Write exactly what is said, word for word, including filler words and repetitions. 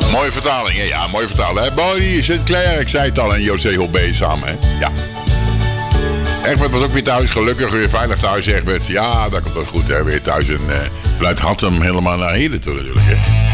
Mooie vertaling, hè? Ja, mooie vertaling. Hè? Bonnie Sinclair, ik zei het al, en José Hobé samen, hè? Ja. Egbert was ook weer thuis, gelukkig weer veilig thuis, Egbert. Ja, dat komt wel goed, hè? Weer thuis en uh, vanuit Hattem helemaal naar Heden toe natuurlijk, hè?